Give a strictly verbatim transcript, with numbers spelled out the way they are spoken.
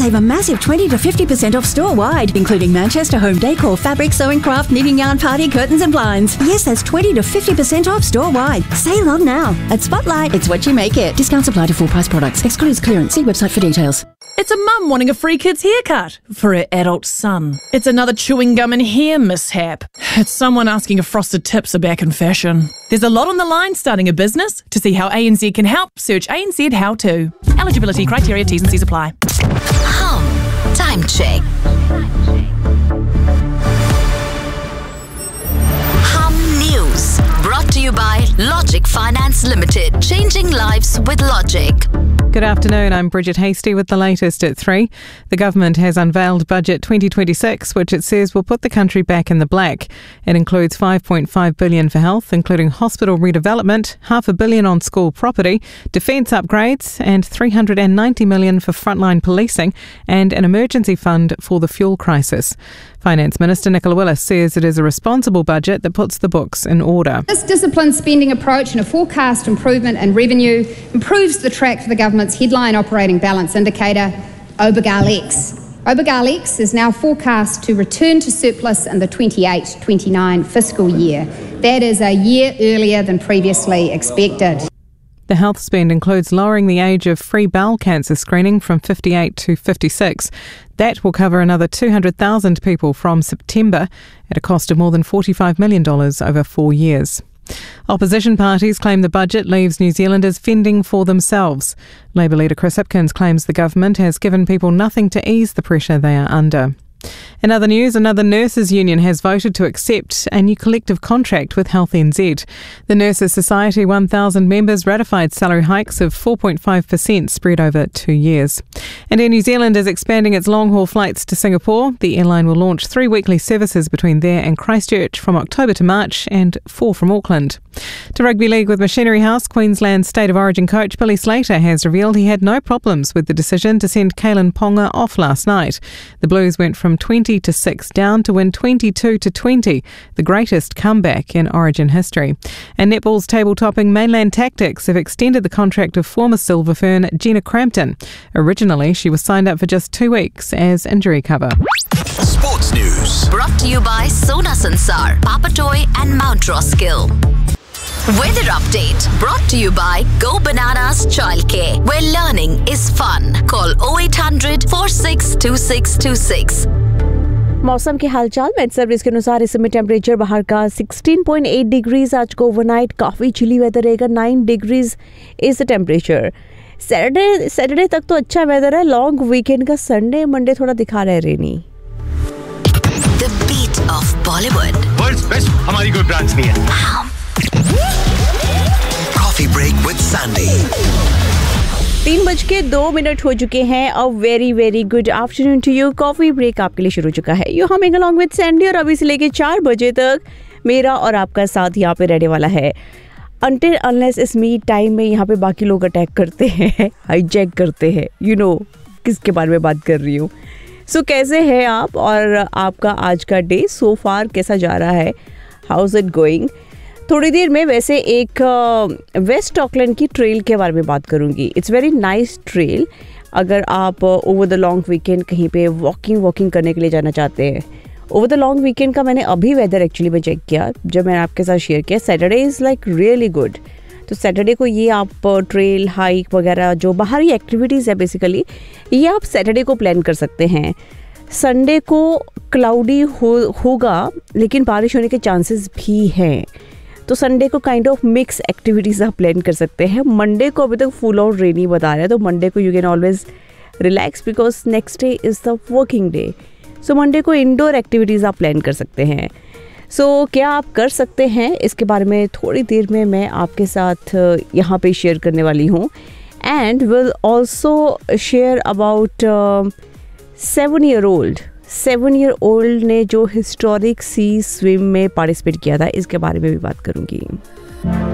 save a massive twenty to fifty percent off store-wide, including Manchester home decor, fabric, sewing craft, knitting yarn, party curtains and blinds. Yes, that's twenty to fifty percent off store-wide. Sale on now. At Spotlight, it's what you make it. Discounts apply to full price products. Excludes clearance. See website for details. It's a mum wanting a free kid's haircut for her adult son. It's another chewing gum and hair mishap. It's someone asking if frosted tips are back in fashion. There's a lot on the line starting a business. To see how A N Z can help, search A N Z How To. Eligibility criteria, T's and C's apply. Hum. Time check. Hum News. Brought to you by Logic Finance Limited. Changing lives with Logic. Good afternoon, I'm Bridget Hasty with the latest at three. The government has unveiled Budget twenty twenty-six, which it says will put the country back in the black. It includes five point five billion dollars for health, including hospital redevelopment, half a billion on school property, defence upgrades and three hundred ninety million dollars for frontline policing and an emergency fund for the fuel crisis. Finance Minister Nicola Willis says it is a responsible budget that puts the books in order. This disciplined spending approach and a forecast improvement in revenue improves the track for the government's headline operating balance indicator, OBEGAL-X. OBEGAL-X is now forecast to return to surplus in the twenty-eight twenty-nine fiscal year. That is a year earlier than previously expected. The health spend includes lowering the age of free bowel cancer screening from fifty-eight to fifty-six. That will cover another two hundred thousand people from September at a cost of more than forty-five million dollars over four years. Opposition parties claim the budget leaves New Zealanders fending for themselves. Labour leader Chris Hipkins claims the government has given people nothing to ease the pressure they are under. In other news, another nurses' union has voted to accept a new collective contract with Health N Z. The Nurses Society one thousand members ratified salary hikes of four point five percent spread over two years. And Air New Zealand is expanding its long-haul flights to Singapore. The airline will launch three weekly services between there and Christchurch from October to March and four from Auckland. To Rugby League with Machinery House, Queensland's State of Origin coach Billy Slater has revealed he had no problems with the decision to send Kalen Ponga off last night. The Blues went from twenty to six down to win twenty-two to twenty, the greatest comeback in Origin history. And netball's table-topping Mainland Tactics have extended the contract of former Silver Fern Gina Crampton. Originally, she was signed up for just two weeks as injury cover. Sports News. Brought to you by Sona Sansar, Papatoy and Mount Roskill. Weather update brought to you by Go Bananas Childcare, where learning is fun. Call oh eight hundred, four six two six two six. मौसम के हालचाल met service के अनुसार इस समय temperature बाहर का sixteen point eight degrees आज को ओवरनाइट काफ़ी चिली वेदर रहेगा. Nine degrees is the temperature. Saturday Saturday तक तो अच्छा वेदर है. लॉन्ग वीकेंड का संडे मंडे थोड़ा दिखा रहा है रेनी. The beat of Bollywood. World's best हमारी कोई ब्रांच नहीं है. Coffee break with Sandy. तीन बज के दो मिनट हो चुके हैं. A very very good afternoon to you. Coffee break आपके लिए शुरू हो चुका है. You humming along with Sandy और अभी से लेके चार बजे तक मेरा और आपका साथ यहाँ पे रहने वाला है. अनटिल अनलेस इस मी टाइम में यहाँ पे बाकी लोग अटैक करते हैं, हाईजैक करते हैं. यू नो किसके बारे में बात कर रही हूँ. सो so, कैसे हैं आप और आपका आज का डे सो फार कैसा जा रहा है? How is it going? थोड़ी देर में वैसे एक वेस्ट ऑकलैंड की ट्रेल के बारे में बात करूंगी. It's very nice trail. अगर आप ओवर द लॉन्ग वीकेंड कहीं पे वॉकिंग वॉकिंग करने के लिए जाना चाहते हैं. ओवर द लॉन्ग वीकेंड का मैंने अभी वेदर एक्चुअली में चेक किया जब मैंने आपके साथ शेयर किया. Saturday is like really good. तो सैटरडे को ये आप ट्रेल हाइक वगैरह जो बाहरी एक्टिविटीज़ है बेसिकली ये आप सैटरडे को प्लान कर सकते हैं. संडे को क्लाउडी हो होगा लेकिन बारिश होने के चांसेस भी हैं. तो संडे को काइंड ऑफ मिक्स एक्टिविटीज़ आप प्लान कर सकते हैं. मंडे को अभी तक फुल ऑन रेनी बता रहा है तो मंडे को you can always relax because next day is the working day. So Monday को इंडोर एक्टिविटीज़ आप प्लान कर सकते हैं. सो so, क्या आप कर सकते हैं इसके बारे में थोड़ी देर में मैं आपके साथ यहाँ पे शेयर करने वाली हूँ. And will also share about seven year old seven year old ने जो हिस्टोरिक सी स्विम में पार्टिसिपेट किया था इसके बारे में भी बात करूँगी.